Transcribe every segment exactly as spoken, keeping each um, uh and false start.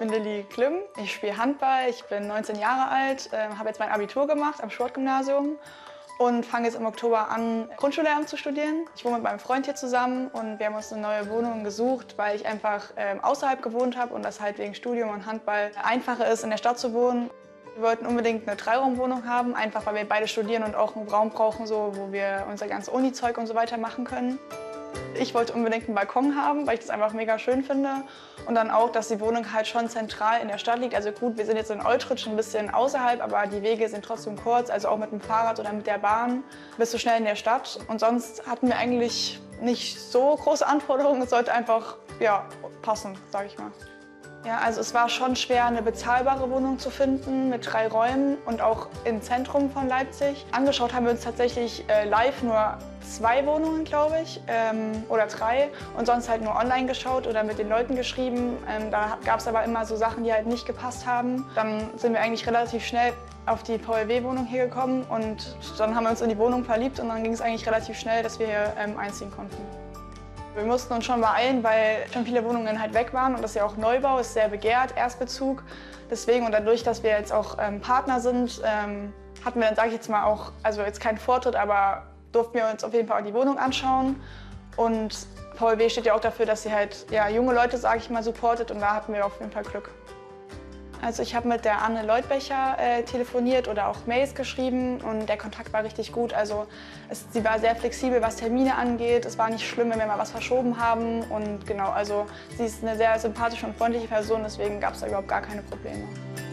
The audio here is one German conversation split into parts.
bin Lilly Klimm, ich spiele Handball, ich bin neunzehn Jahre alt, äh, habe jetzt mein Abitur gemacht am Sportgymnasium und fange jetzt im Oktober an, Grundschullehramt zu studieren. Ich wohne mit meinem Freund hier zusammen und wir haben uns eine neue Wohnung gesucht, weil ich einfach äh, außerhalb gewohnt habe und das halt wegen Studium und Handball einfacher ist, in der Stadt zu wohnen. Wir wollten unbedingt eine Dreiraumwohnung haben, einfach weil wir beide studieren und auch einen Raum brauchen, so, wo wir unser ganzes Uni-Zeug und so weiter machen können. Ich wollte unbedingt einen Balkon haben, weil ich das einfach mega schön finde. Und dann auch, dass die Wohnung halt schon zentral in der Stadt liegt. Also gut, wir sind jetzt in Eutrich ein bisschen außerhalb, aber die Wege sind trotzdem kurz. Also auch mit dem Fahrrad oder mit der Bahn bist du schnell in der Stadt. Und sonst hatten wir eigentlich nicht so große Anforderungen. Es sollte einfach ja, passen, sage ich mal. Ja, also es war schon schwer, eine bezahlbare Wohnung zu finden mit drei Räumen und auch im Zentrum von Leipzig. Angeschaut haben wir uns tatsächlich äh, live nur zwei Wohnungen, glaube ich, ähm, oder drei und sonst halt nur online geschaut oder mit den Leuten geschrieben. Ähm, da gab es aber immer so Sachen, die halt nicht gepasst haben. Dann sind wir eigentlich relativ schnell auf die V L W-Wohnung hier gekommen und dann haben wir uns in die Wohnung verliebt und dann ging es eigentlich relativ schnell, dass wir hier ähm, einziehen konnten. Wir mussten uns schon beeilen, weil schon viele Wohnungen halt weg waren und das ist ja auch Neubau, ist sehr begehrt, Erstbezug. Deswegen und dadurch, dass wir jetzt auch ähm, Partner sind, ähm, hatten wir dann, sage ich jetzt mal, auch, also jetzt keinen Vortritt, aber durften wir uns auf jeden Fall auch die Wohnung anschauen. Und V L W steht ja auch dafür, dass sie halt ja, junge Leute, sage ich mal, supportet und da hatten wir auf jeden Fall Glück. Also ich habe mit der Anne Leutbecher äh, telefoniert oder auch Mails geschrieben und der Kontakt war richtig gut. Also es, sie war sehr flexibel, was Termine angeht. Es war nicht schlimm, wenn wir mal was verschoben haben. Und genau, also sie ist eine sehr sympathische und freundliche Person, deswegen gab es da überhaupt gar keine Probleme.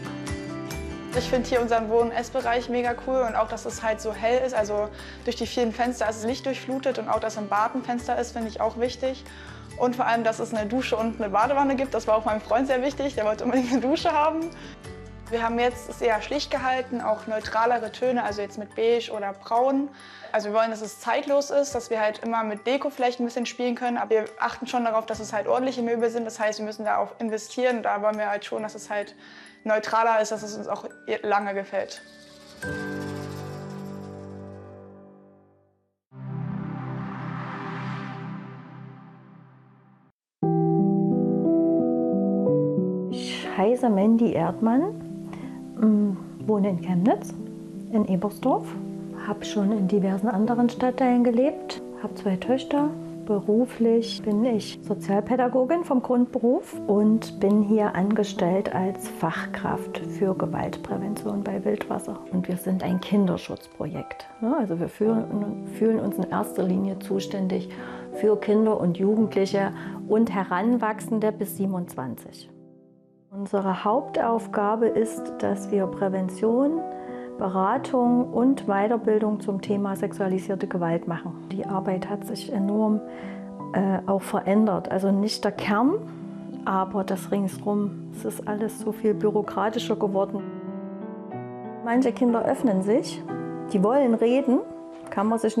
Ich finde hier unseren Wohn- und Essbereich mega cool und auch, dass es halt so hell ist. Also durch die vielen Fenster ist es lichtdurchflutet und auch, dass im Bad ein Fenster ist, finde ich auch wichtig. Und vor allem, dass es eine Dusche und eine Badewanne gibt. Das war auch meinem Freund sehr wichtig, der wollte unbedingt eine Dusche haben. Wir haben jetzt es eher schlicht gehalten, auch neutralere Töne, also jetzt mit beige oder braun. Also wir wollen, dass es zeitlos ist, dass wir halt immer mit Deko vielleicht ein bisschen spielen können. Aber wir achten schon darauf, dass es halt ordentliche Möbel sind. Das heißt, wir müssen da auch investieren. Da wollen wir halt schon, dass es halt neutraler ist, dass es uns auch lange gefällt. Ich heiße Mandy Erdmann, wohne in Chemnitz, in Ebersdorf, habe schon in diversen anderen Stadtteilen gelebt, habe zwei Töchter. Beruflich bin ich Sozialpädagogin vom Grundberuf und bin hier angestellt als Fachkraft für Gewaltprävention bei Wildwasser. Und wir sind ein Kinderschutzprojekt. Also wir fühlen, fühlen uns in erster Linie zuständig für Kinder und Jugendliche und Heranwachsende bis siebenundzwanzig. Unsere Hauptaufgabe ist, dass wir Prävention, Beratung und Weiterbildung zum Thema sexualisierte Gewalt machen. Die Arbeit hat sich enorm äh, auch verändert. Also nicht der Kern, aber das ringsrum. Es ist alles so viel bürokratischer geworden. Manche Kinder öffnen sich, die wollen reden, kann man sich